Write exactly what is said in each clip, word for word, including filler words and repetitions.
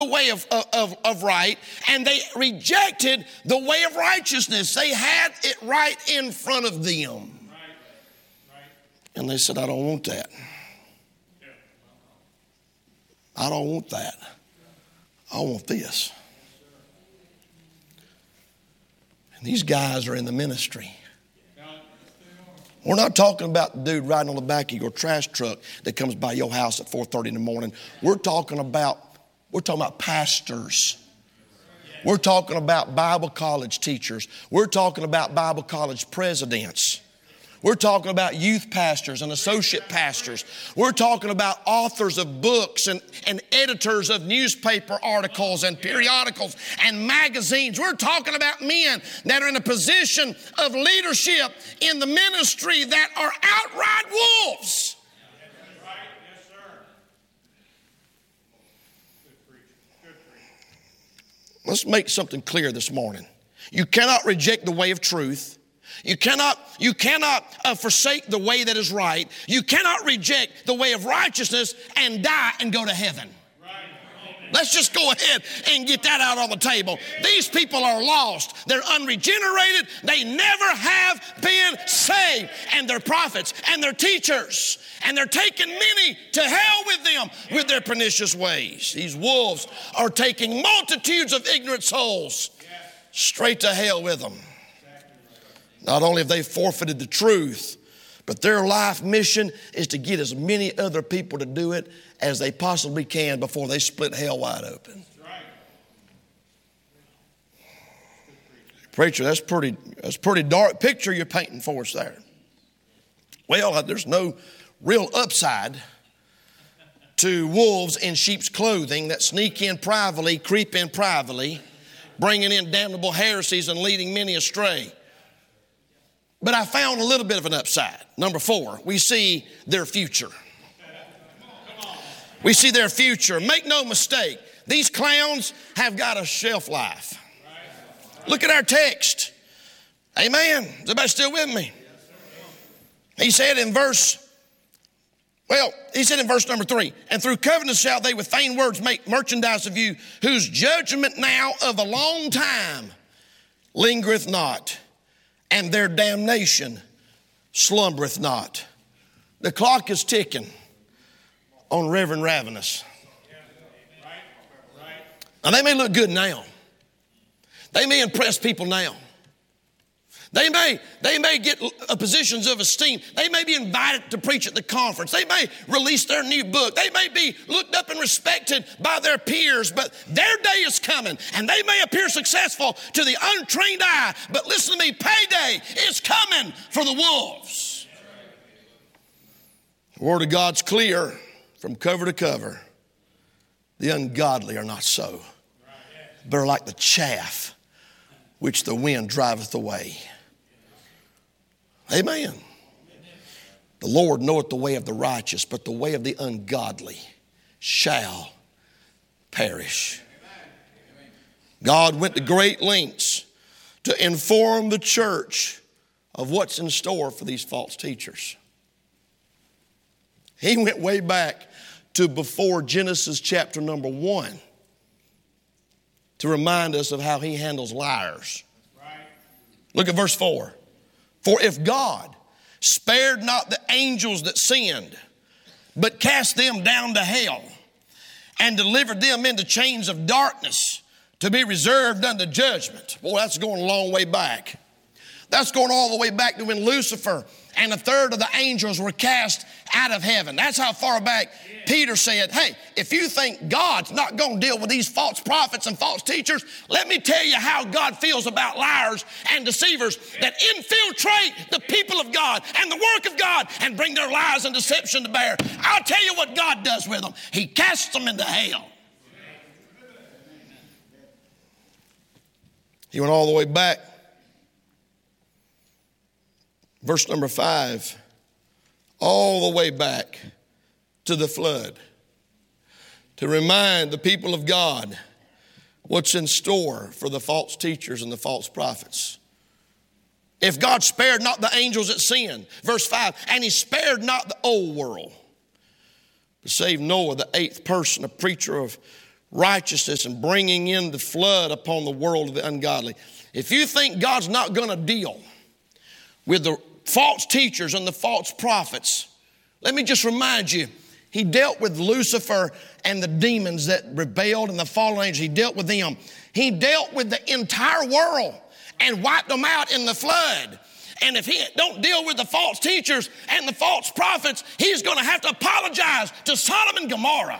the way of, of, of right, and they rejected the way of righteousness. They had it right in front of them. Right. Right. And they said, I don't want that. I don't want that. I want this. And these guys are in the ministry. We're not talking about the dude riding on the back of your trash truck that comes by your house at four thirty in the morning. We're talking about, we're talking about pastors. We're talking about Bible college teachers. We're talking about Bible college presidents. We're talking about youth pastors and associate pastors. We're talking about authors of books and, and editors of newspaper articles and periodicals and magazines. We're talking about men that are in a position of leadership in the ministry that are outright wolves. Let's make something clear this morning. You cannot reject the way of truth. You cannot, you cannot uh, forsake the way that is right. You cannot reject the way of righteousness and die and go to heaven. Let's just go ahead and get that out on the table. These people are lost. They're unregenerated. They never have been saved. And they're prophets and they're teachers. And they're taking many to hell with them with their pernicious ways. These wolves are taking multitudes of ignorant souls straight to hell with them. Not only have they forfeited the truth, but their life mission is to get as many other people to do it as they possibly can before they split hell wide open. Right. Preacher, that's pretty, that's a pretty dark picture you're painting for us there. Well, there's no real upside to wolves in sheep's clothing that sneak in privately, creep in privately, bringing in damnable heresies and leading many astray. But I found a little bit of an upside. Number four, we see their future. We see their future. Make no mistake, these clowns have got a shelf life. Look at our text. Amen. Is everybody still with me? He said in verse, well, he said in verse number three, and through covenants shall they with vain words make merchandise of you, whose judgment now of a long time lingereth not, and their damnation slumbereth not. The clock is ticking on Reverend Ravenous. Now, they may look good now. They may impress people now. They may, they may get positions of esteem. They may be invited to preach at the conference. They may release their new book. They may be looked up and respected by their peers, but their day is coming, and they may appear successful to the untrained eye. But listen to me, payday is coming for the wolves. The Word of God's clear from cover to cover. The ungodly are not so, but are like the chaff which the wind driveth away. Amen. The Lord knoweth the way of the righteous, but the way of the ungodly shall perish. God went to great lengths to inform the church of what's in store for these false teachers. He went way back to before Genesis chapter number one to remind us of how he handles liars. Look at verse four. For if God spared not the angels that sinned, but cast them down to hell and delivered them into chains of darkness to be reserved unto judgment. Boy, that's going a long way back. That's going all the way back to when Lucifer and a third of the angels were cast out of heaven. That's how far back Peter said, hey, if you think God's not going to deal with these false prophets and false teachers, let me tell you how God feels about liars and deceivers that infiltrate the people of God and the work of God and bring their lies and deception to bear. I'll tell you what God does with them. He casts them into hell. He went all the way back. Verse number five, all the way back to the flood, to remind the people of God what's in store for the false teachers and the false prophets. If God spared not the angels that sinned, verse five, and he spared not the old world, but saved Noah, the eighth person, a preacher of righteousness and bringing in the flood upon the world of the ungodly. If you think God's not going to deal with the false teachers and the false prophets, let me just remind you, he dealt with Lucifer and the demons that rebelled and the fallen angels. He dealt with them. He dealt with the entire world and wiped them out in the flood. And if he don't deal with the false teachers and the false prophets, he's going to have to apologize to Sodom and Gomorrah.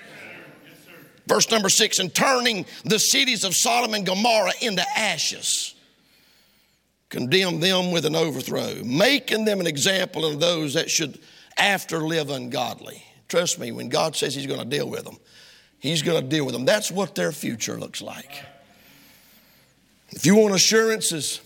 Verse number six, and turning the cities of Sodom and Gomorrah into ashes, condemn them with an overthrow, making them an example of those that should after live ungodly. Trust me, when God says he's going to deal with them, he's going to deal with them. That's what their future looks like. If you want assurances,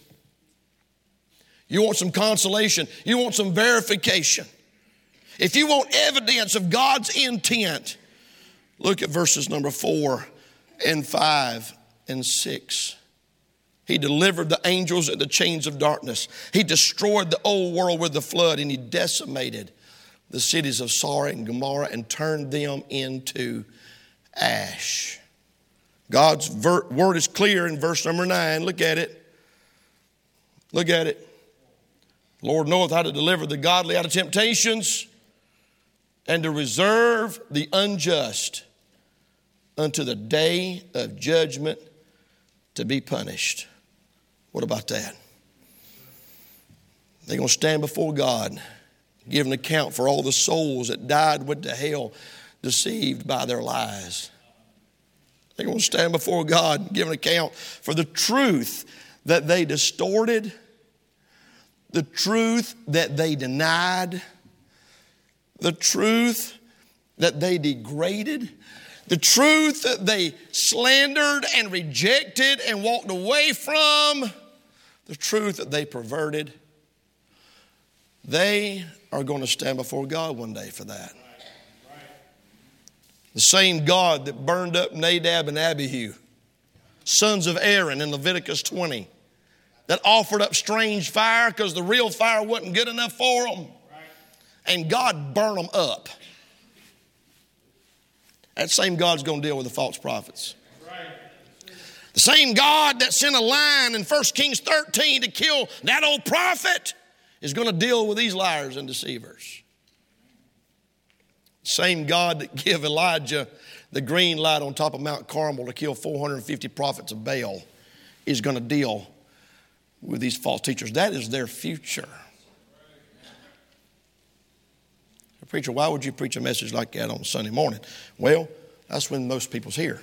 you want some consolation, you want some verification, if you want evidence of God's intent, look at verses number four and five and six. He delivered the angels in the chains of darkness. He destroyed the old world with the flood, and he decimated the cities of Sodom and Gomorrah and turned them into ash. God's ver- word is clear in verse number nine. Look at it. Look at it. Lord knoweth how to deliver the godly out of temptations and to reserve the unjust unto the day of judgment to be punished. What about that? They're going to stand before God, give an account for all the souls that died, went to hell, deceived by their lies. They're going to stand before God, give an account for the truth that they distorted, the truth that they denied, the truth that they degraded, the truth that they slandered and rejected and walked away from, the truth that they perverted. They are going to stand before God one day for that. The same God that burned up Nadab and Abihu, sons of Aaron in Leviticus twenty, that offered up strange fire because the real fire wasn't good enough for them. And God burned them up. That same God's going to deal with the false prophets. The same God that sent a lion in First Kings thirteen to kill that old prophet is going to deal with these liars and deceivers. The same God that gave Elijah the green light on top of Mount Carmel to kill four hundred fifty prophets of Baal is going to deal with these false teachers. That is their future. Preacher, why would you preach a message like that on Sunday morning? Well, that's when most people's here.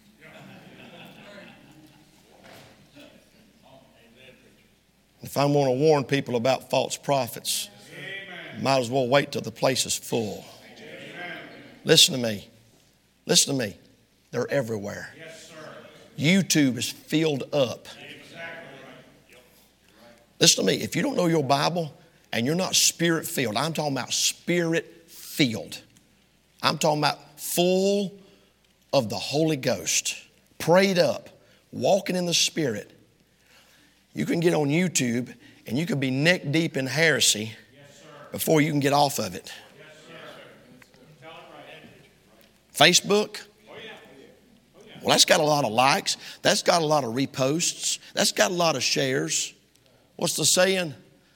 If I want to warn people about false prophets, might as well wait till the place is full. Listen to me. Listen to me. They're everywhere. YouTube is filled up. Listen to me. If you don't know your Bible and you're not spirit-filled, I'm talking about spirit-filled. I'm talking about full of the Holy Ghost, prayed up, walking in the Spirit. You can get on YouTube and you can be neck deep in heresy before you can get off of it. Facebook, well, that's got a lot of likes. That's got a lot of reposts. That's got a lot of shares. What's the saying?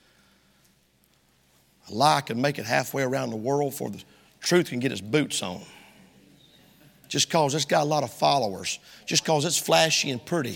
A lie can make it halfway around the world before the truth can get its boots on. Just because it's got a lot of followers. Just because it's flashy and pretty.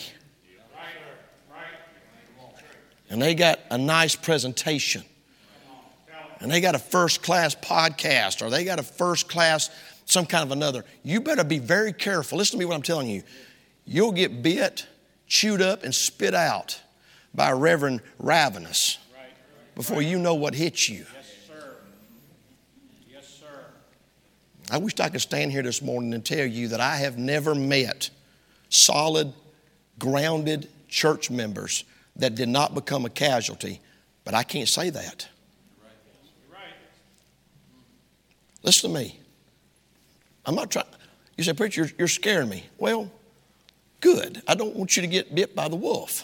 And they got a nice presentation. And they got a first-class podcast, or they got a first-class some kind of another. You better be very careful. Listen to me what I'm telling you. You'll get bit, chewed up, and spit out by Reverend Ravenous before you know what hits you. Yes, sir. Yes, sir. I wish I could stand here this morning and tell you that I have never met solid, grounded church members that did not become a casualty, but I can't say that. You're right. Listen to me. I'm not trying. You say, preacher, you're, you're scaring me. Well, good. I don't want you to get bit by the wolf.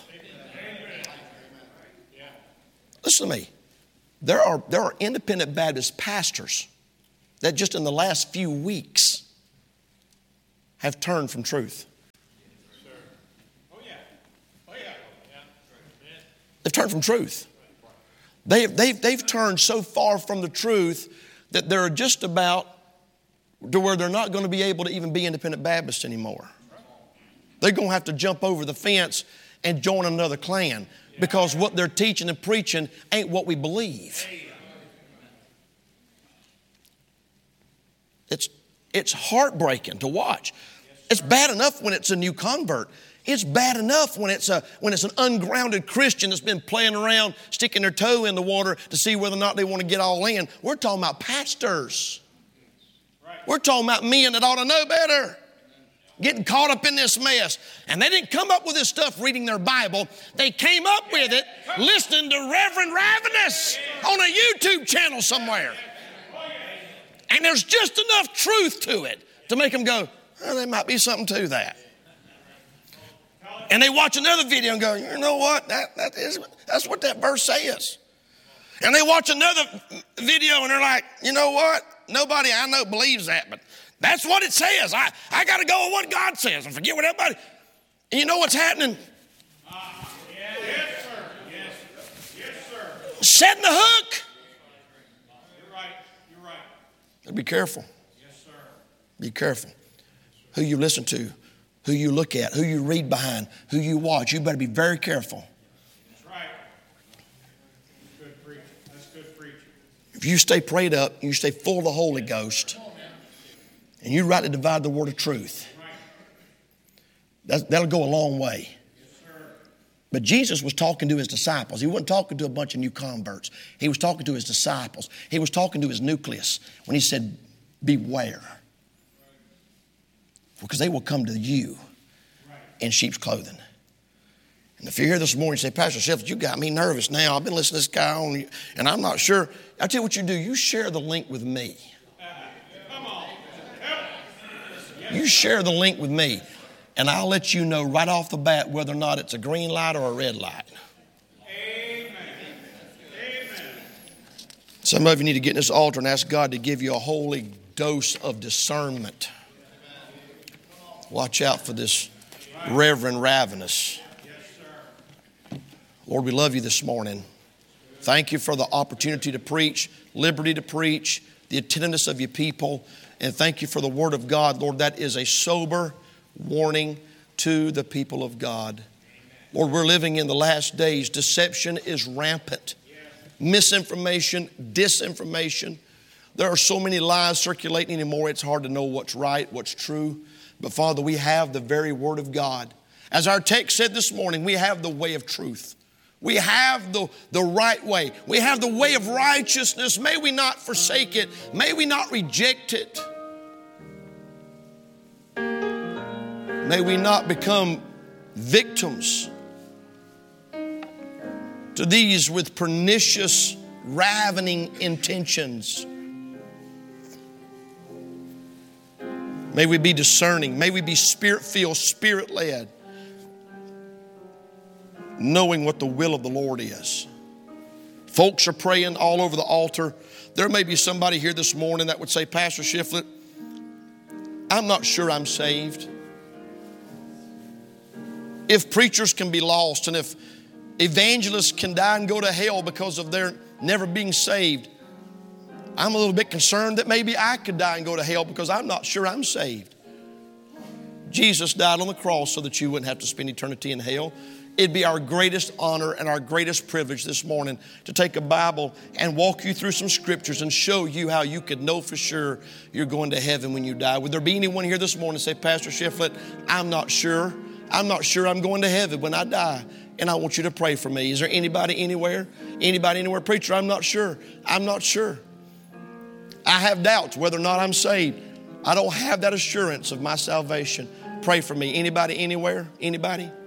Listen to me. There are, there are independent Baptist pastors that just in the last few weeks have turned from truth. Oh, yeah. Oh, yeah. They've turned from truth. They've, they've, they've turned so far from the truth that they're just about to where they're not going to be able to even be independent Baptists anymore. They're going to have to jump over the fence and join another clan because what they're teaching and preaching ain't what we believe. It's, it's heartbreaking to watch. It's bad enough when it's a new convert. It's bad enough when it's, a, when it's an ungrounded Christian that's been playing around, sticking their toe in the water to see whether or not they want to get all in. We're talking about pastors. We're talking about men that ought to know better. Getting caught up in this mess. And they didn't come up with this stuff reading their Bible. They came up with it listening to Reverend Ravenous on a YouTube channel somewhere. And there's just enough truth to it to make them go, oh, there might be something to that. And they watch another video and go, you know what? That, that is, that's what that verse says. And they watch another video and they're like, you know what? Nobody I know believes that, but that's what it says. I, I got to go with what God says and forget what everybody. And you know what's happening? Uh, yeah, yes, sir. Yes, yes, sir. Setting the hook. You're right. You're right. So be careful. Yes, sir. Be careful. Who you listen to, who you look at, who you read behind, who you watch. You better be very careful. That's right. That's good preaching. That's good preaching. If you stay prayed up, and you stay full of the Holy Ghost, and you rightly divide the word of truth, that, that'll go a long way. But Jesus was talking to his disciples. He wasn't talking to a bunch of new converts. He was talking to his disciples. He was talking to his nucleus when he said, beware. Because they will come to you in sheep's clothing. And if you're here this morning and say, Pastor Sheffield, you got me nervous now. I've been listening to this guy on, and I'm not sure. I'll tell you what you do. You share the link with me. You share the link with me, and I'll let you know right off the bat whether or not it's a green light or a red light. Amen. Amen. Some of you need to get in this altar and ask God to give you a holy dose of discernment. Watch out for this Reverend Ravenous. Lord, we love you this morning. Thank you for the opportunity to preach, liberty to preach, the attentiveness of your people. And thank you for the word of God. Lord, that is a sober warning to the people of God. Lord, we're living in the last days. Deception is rampant. Misinformation, disinformation. There are so many lies circulating anymore, it's hard to know what's right, what's true. But Father, we have the very word of God. As our text said this morning, we have the way of truth. We have the, the right way. We have the way of righteousness. May we not forsake it. May we not reject it. May we not become victims to these with pernicious, ravening intentions. May we be discerning. May we be spirit-filled, spirit-led, knowing what the will of the Lord is. Folks are praying all over the altar. There may be somebody here this morning that would say, Pastor Shiflett, I'm not sure I'm saved. If preachers can be lost and if evangelists can die and go to hell because of their never being saved, I'm a little bit concerned that maybe I could die and go to hell because I'm not sure I'm saved. Jesus died on the cross so that you wouldn't have to spend eternity in hell. It'd be our greatest honor and our greatest privilege this morning to take a Bible and walk you through some scriptures and show you how you could know for sure you're going to heaven when you die. Would there be anyone here this morning say, Pastor Shiflett, I'm not sure. I'm not sure I'm going to heaven when I die, and I want you to pray for me. Is there anybody anywhere? Anybody anywhere? Preacher, I'm not sure. I'm not sure. I have doubts whether or not I'm saved. I don't have that assurance of my salvation. Pray for me. Anybody anywhere? Anybody?